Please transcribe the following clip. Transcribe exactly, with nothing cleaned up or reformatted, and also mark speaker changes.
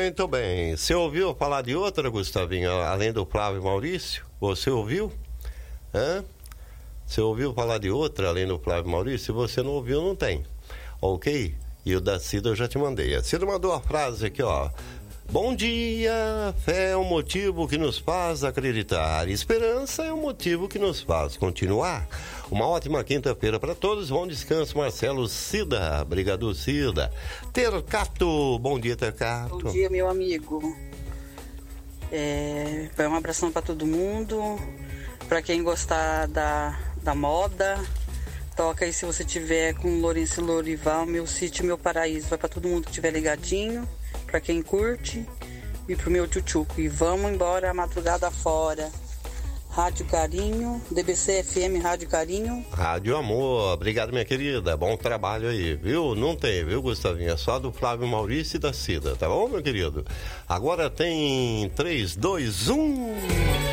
Speaker 1: Muito bem. Você ouviu falar de outra, Gustavinho, além do Flávio Maurício? Você ouviu? Hã? Você ouviu falar de outra além do Flávio Maurício? Se você não ouviu, não tem. Ok? E o da Cida eu já te mandei. A Cida mandou a frase aqui, ó. Bom dia, fé é o motivo que nos faz acreditar, esperança é o motivo que nos faz continuar. Uma ótima quinta-feira para todos, bom descanso, Marcelo Cida, obrigado Cida. Tercato, bom dia Tercato.
Speaker 2: Bom dia, meu amigo. É, um abração para todo mundo, para quem gostar da, da moda, toca aí se você tiver com Lourenço e Lorival, Meu Sítio, Meu Paraíso, vai para todo mundo que tiver ligadinho. Pra quem curte e pro meu tchutchuco. E vamos embora a madrugada fora. Rádio Carinho, D B C F M Rádio Carinho.
Speaker 1: Rádio Amor, obrigado minha querida, bom trabalho aí, viu? Não tem, viu, Gustavinho? É só do Flávio Maurício e da Cida, tá bom, meu querido? Agora tem três, dois, um...